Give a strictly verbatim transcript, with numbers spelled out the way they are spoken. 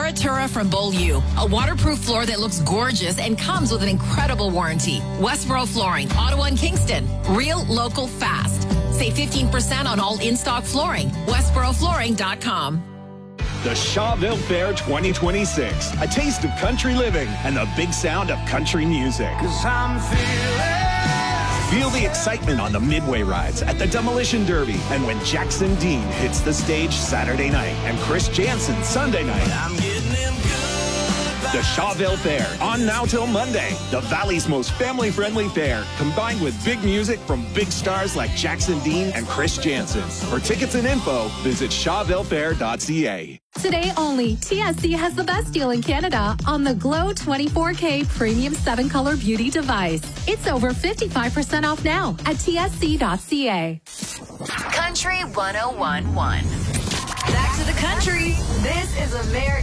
Oratura from Beaulieu, a waterproof floor that looks gorgeous and comes with an incredible warranty. Westboro Flooring, Ottawa and Kingston. Real, local, fast. Save fifteen percent on all in-stock flooring. westboro flooring dot com. The Shawville Fair twenty twenty-six, a taste of country living and the big sound of country music. 'Cause I'm feeling... Feel the excitement on the Midway rides at the Demolition Derby and when Jackson Dean hits the stage Saturday night and Chris Jansen Sunday night. I'm getting them good. The Shawville Fair, on now till Monday. The Valley's most family-friendly fair, combined with big music from big stars like Jackson Dean and Chris Jansen. For tickets and info, visit shawville fair dot c a. Today only, T S C has the best deal in Canada on the Glow twenty-four K Premium seven color Beauty device. It's over fifty-five percent off now at t s c dot c a. Country one oh one point one. Back to the country. This is America.